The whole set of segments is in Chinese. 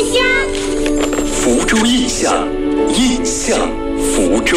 象， 福州印象，印象福州。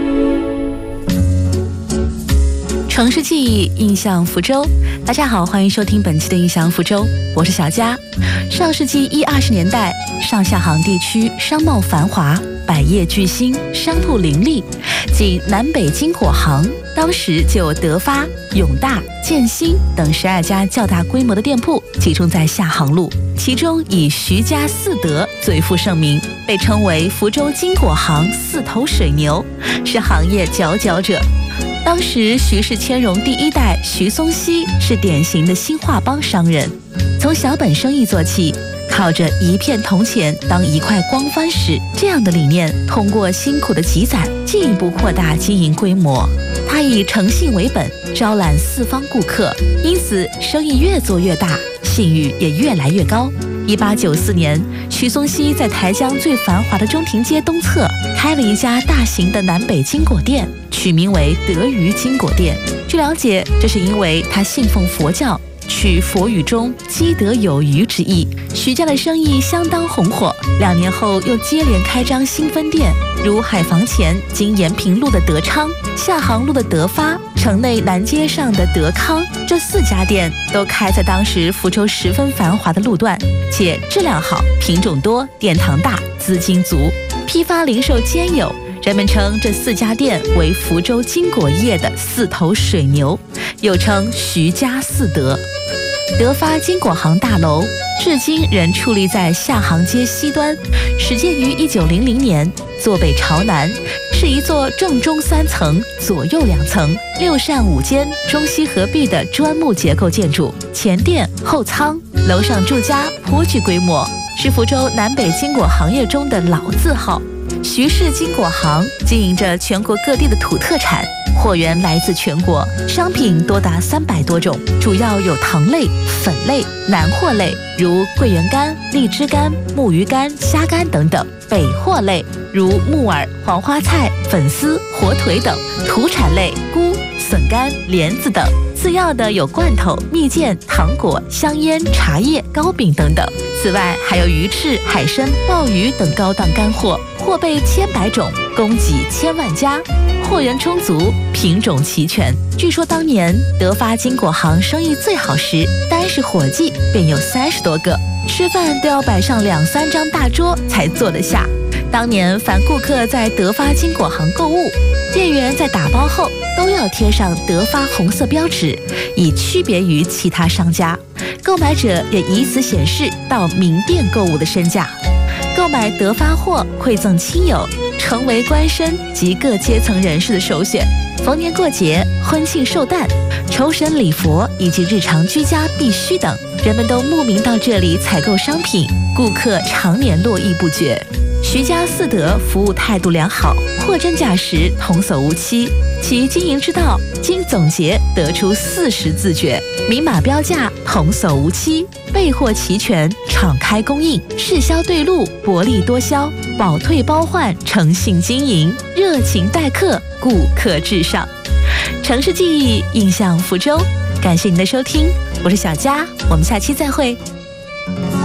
城市记忆，印象福州。大家好，欢迎收听本期的印象福州，我是小佳。上世纪20年代，上下杭地区商贸繁华，百业巨兴，商铺林立。仅南北经果行，当时就有德发、永大、建新等12家较大规模的店铺集中在下杭路，其中以徐家四德最负盛名，被称为福州经果行四头水牛，是行业佼佼者。当时徐氏千荣第一代徐松溪是典型的新化帮商人，从小本生意做起，靠着一片铜钱当一块光帆时这样的理念，通过辛苦的积攒，进一步扩大经营规模。他以诚信为本，招揽四方顾客，因此生意越做越大，信誉也越来越高。1894年，徐松溪在台江最繁华的中庭街东侧开了一家大型的南北经果店，取名为德余经果店。据了解，这是因为他信奉佛教，取佛语中积德有余之意。徐家的生意相当红火，2年后又接连开张新分店，如海防前经延平路的德昌、下杭路的德发、城内南街上的德康，这4家店都开在当时福州十分繁华的路段，且质量好，品种多，店堂大，资金足，批发零售兼有。人们称这4家店为福州经果业的四头水牛，又称徐家四德。德发经果行大楼至今仍矗立在下杭街西端，始建于1900年，坐北朝南，是一座正中3层、左右2层、6扇5间、中西合璧的砖木结构建筑，前店后仓，楼上住家颇具规模，是福州南北经果行业中的老字号。徐氏经果行经营着全国各地的土特产，货源来自全国，商品多达300多种，主要有糖类、粉类、南货类，如桂圆干、荔枝干、木鱼干、虾干等等；北货类，如木耳、黄花菜、粉丝、火腿等；土产类，菇、笋干、莲子等；次要的有罐头、蜜饯、糖果、香烟、茶叶、糕饼等等。此外，还有鱼翅、海参、鲍鱼等高档干货，货备千百种，供给千万家，货源充足，品种齐全。据说当年德发经果行生意最好时，单是伙计便有30多个，吃饭都要摆上2-3张大桌才坐得下。当年凡顾客在德发经果行购物，店员在打包后都要贴上德发红色标志，以区别于其他商家。购买者也以此显示到名店购物的身价。购买德发货馈赠亲友，成为官绅及各阶层人士的首选。逢年过节、婚庆寿诞、酬神礼佛以及日常居家必需等，人们都慕名到这里采购商品，顾客常年络绎不绝。徐家四德服务态度良好，货真价实，童叟无欺。其经营之道经总结得出40字诀：明码标价，童叟无欺；备货齐全，敞开供应；市销对路，薄利多销；保退包换，诚信经营；热情待客，顾客至上。城市记忆，印象福州。感谢您的收听，我是小佳，我们下期再会。